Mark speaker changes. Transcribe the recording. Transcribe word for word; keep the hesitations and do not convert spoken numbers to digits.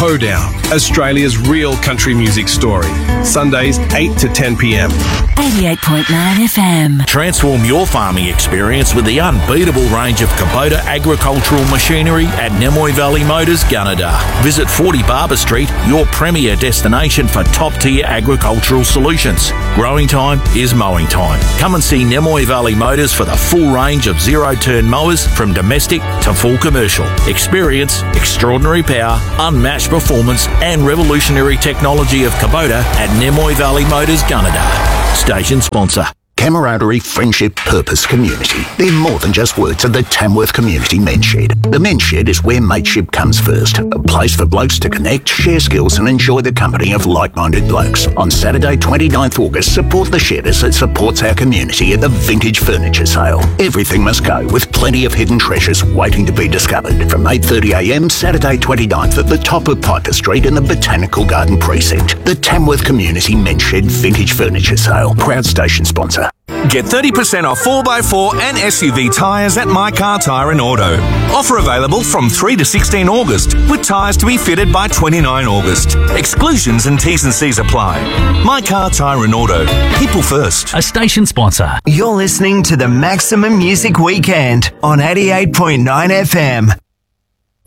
Speaker 1: Hoedown, Australia's real country music story. Sundays, eight to ten p.m.
Speaker 2: eighty-eight point nine F M.
Speaker 3: Transform your farming experience with the unbeatable range of Kubota agricultural machinery at Nemoy Valley Motors, Gunnedah. Visit forty Barber Street, your premier destination for top-tier agricultural solutions. Growing time is mowing time. Come and see Nemoy Valley Motors for the full range of zero-turn mowers from domestic to full commercial. Experience, extraordinary power, unmatched performance and revolutionary technology of Kubota at Nemoy Valley Motors, Gunnedah. Station sponsor.
Speaker 4: Camaraderie, friendship, purpose, community. They're more than just words at the Tamworth Community Men's Shed. The Men's Shed is where mateship comes first. A place for blokes to connect, share skills and enjoy the company of like-minded blokes. On Saturday, twenty-ninth August, support the shed as it supports our community at the Vintage Furniture Sale. Everything must go with plenty of hidden treasures waiting to be discovered. From eight thirty a m Saturday twenty-ninth at the top of Piper Street in the Botanical Garden Precinct. The Tamworth Community Men's Shed Vintage Furniture Sale. Proud station sponsor.
Speaker 5: Get thirty percent off four by four and S U V tyres at My Car Tyre and Auto. Offer available from three to sixteen August, with tyres to be fitted by twenty-ninth August. Exclusions and T's and C's apply. My Car Tyre and Auto. People first.
Speaker 2: A station sponsor.
Speaker 6: You're listening to the Maximum Music Weekend on eighty-eight point nine F M.